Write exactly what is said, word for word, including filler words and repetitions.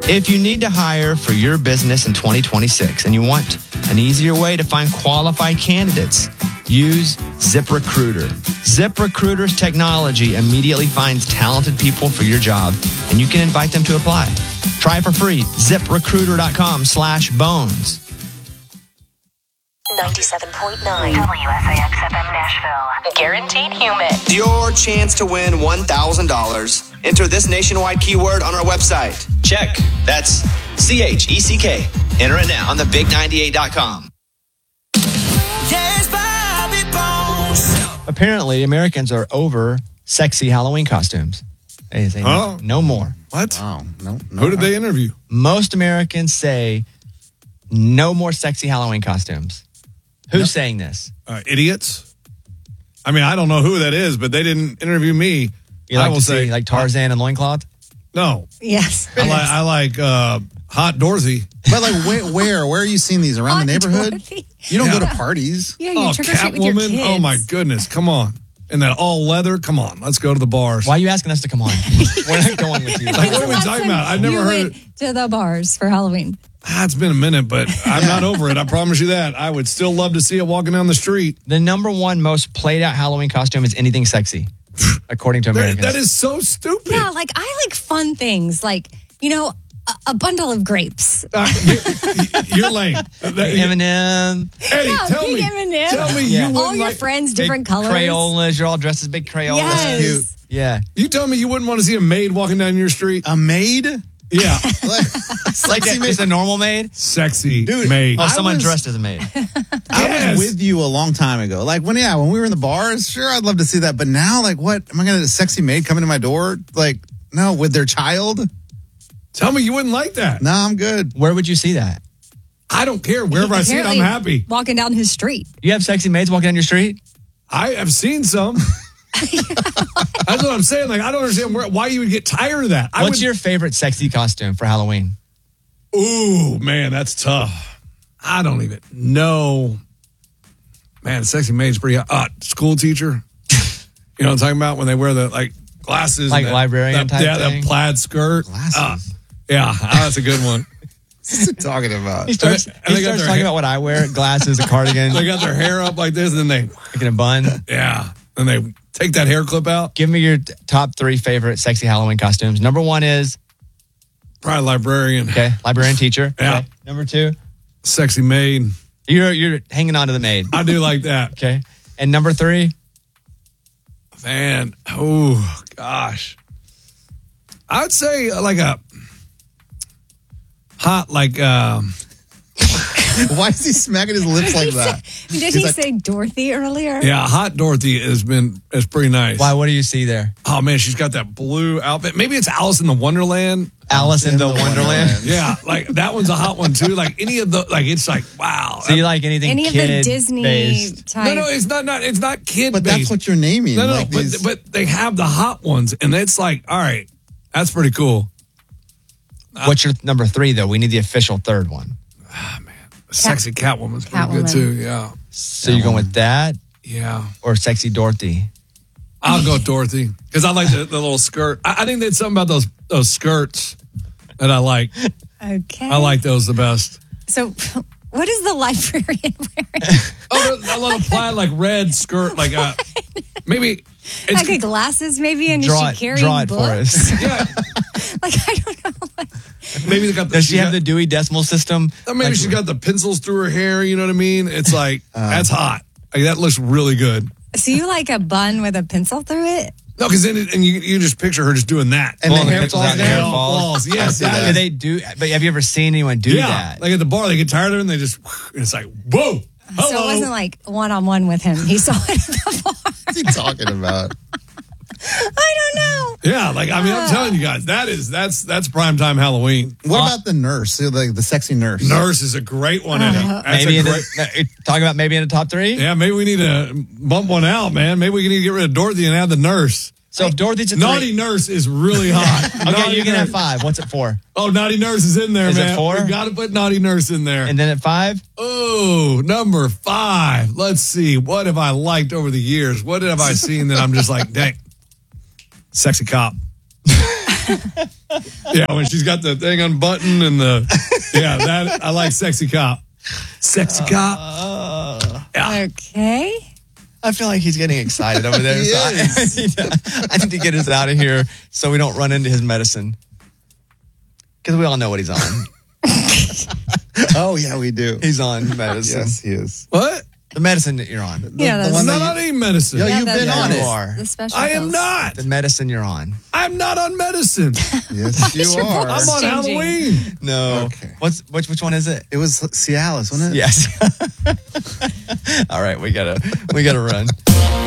If you need to hire for your business in twenty twenty-six and you want an easier way to find qualified candidates, use ZipRecruiter. ZipRecruiter's technology immediately finds talented people for your job, and you can invite them to apply. Try it for free. ZipRecruiter.com slash bones. ninety-seven point nine W S A X F M Nashville. Guaranteed human. Your chance to win one thousand dollars. Enter this nationwide keyword on our website. Check. That's C H E C K. Enter it now on the big ninety-eight dot com. Yes, Bobby Bones. Apparently, Americans are over sexy Halloween costumes. They say Oh. no, no more. What? Oh, no, no. Who did they interview? Most Americans say no more sexy Halloween costumes. Who's Yep. saying this? Uh, idiots? I mean, I don't know who that is, but they didn't interview me. You I like will to say see like Tarzan and loincloth? no. Yes. I like I like uh, Hot Dorothy. But like, where, where? Where are you seeing these? Around the Hot neighborhood? Dorothy. You don't Yeah. go to parties. Yeah, you Oh, trick or treat with your kids. Catwoman. Oh my goodness! Come on. And that all leather. Come on, let's go to the bars. Why are you asking us to come on? We're not going with you. Like, what are we talking about? I've never you heard. went to the bars for Halloween. Ah, it's been a minute, but I'm not over it. I promise you that. I would still love to see it walking down the street. The number one most played out Halloween costume is anything sexy, according to That, Americans. that is so stupid. Yeah, like I like fun things, like you know, a, a bundle of grapes. Uh, you, you're lame. That- Eminem, Eddie, Yeah, tell big me. M and M. Tell me Yeah. you All wouldn't your like. friends, big different colors. Crayolas. You're all dressed as big Crayolas. Yes. Cute. Yeah. You tell me you wouldn't want to see a maid walking down your street. A maid? Yeah, Like, Like sexy that, maid. just a normal maid? sexy Dude, maid. Oh, I someone was- dressed as a maid. I Yes. was with you a long time ago. Like when, yeah, when we were in the bars, sure, I'd love to see that. But now, like, what? Am I going to a sexy maid coming to my door? Like, no, with their child? Tell me you wouldn't like that. No, I'm good. Where would you see that? I don't care. Wherever I see it, I'm Apparently happy. Walking down his street. You have sexy maids walking down your street? I have seen some. That's what I'm saying. Like, I don't understand where, why you would get tired of that. I What's would, your favorite sexy costume for Halloween? Ooh, man, that's tough. I don't even know. Man, sexy maid's pretty hot. Uh, school teacher. You know what I'm talking about? When they wear the, like, glasses. Like and that- librarian that, type Yeah, thing? that plaid skirt. Glasses. Uh, yeah, oh, that's a good one. What's he talking about? He starts, And they- and he they got starts their talking hair- about what I wear, glasses, a cardigan, They got their hair up like this, and then they, making a bun. yeah, and they take that hair clip out. Give me your t- top three favorite sexy Halloween costumes. Number one is, Probably librarian. okay, librarian teacher. Yeah. Okay. Number two, Sexy maid. you're you're hanging on to the maid. I do like that. Okay. And number three, Man, oh, gosh. I'd say uh, like a hot, like, um, Why is he smacking his lips like that? Did He's he like- say Dorothy earlier? yeah, hot Dorothy has been, is pretty nice. why? What do you see there? Oh, man, she's got that blue outfit. Maybe it's Alice in the Wonderland. Alice in the Wonderland. Yeah, like that one's a hot one too. Like any of the, like it's like, wow. So you like anything Any of the kid Disney based? type? no, no, it's not, not, it's not kid But based. that's what you're naming. No, no, like but, these- but they have the hot ones, and it's like, all right, that's pretty cool. What's your number three though? We need the official third one. Sexy Catwoman's pretty good Catwoman. too. Yeah, So you're going with that yeah. or sexy Dorothy? I'll go Dorothy because I like the, the little skirt. I, I think there's something about those those skirts that I like. Okay. I like those the best. So, what is the librarian wearing? Oh, I love a plaid like red skirt, like uh, maybe it's Like a glasses, maybe, and Draw is it, she carrying draw it for books? us. yeah. Like I don't know. Like, Maybe they got the, Does she got- have the Dewey Decimal System? Or maybe Like- she's got the pencils through her hair. You know what I mean? It's like Uh. that's hot. Like that looks really good. so you like a bun with a pencil through it? No, because then it, and you you just picture her just doing that. And Well, the the hair pencil falls has down. hair It all falls. falls. Yes, see that. Do they do? But have you ever seen anyone do yeah, that? like at the bar, they get tired of it and they just. And it's like whoa. Hello. So it wasn't like one on one with him. He saw it at the bar. What's he talking about? I don't know. Yeah, like I mean, I'm telling you guys, that is that's that's primetime Halloween. What about the nurse? So, like the sexy nurse. Nurse is a great one. Eddie. That's maybe a in great. the, talk about maybe in the top three. Yeah, maybe we need to bump one out, man. Maybe we need to get rid of Dorothy and add the nurse. So if Dorothy's a Naughty three, nurse is really hot. okay, Naughty you can nurse. have five. What's it for? Oh, naughty nurse is in there, Is it man. four? We got to put naughty nurse in there. And then at five, Oh, number five. Let's see. What have I liked over the years? What have I seen that I'm just like, dang, sexy cop. Yeah, when she's got the thing unbuttoned and the yeah, that I like sexy cop. Sexy cop. Uh, Yeah. Okay. I feel like he's getting excited over there. He so I, is. I need to get us out of here so we don't run into his medicine. Because we all know what he's on. Oh, yeah, we do. He's on medicine. Yes, he is. What? The medicine that you're on. Yeah, that's I'm not on any medicine. Yo, yeah, you've that's been the- on You it. are. The special I am pills. not. The medicine you're on. I'm not on medicine. Yes, you your are. I'm on Changing. Halloween. No. Okay. What's which which one is it? It was Cialis, wasn't it? Yes. All right, we gotta we gotta run.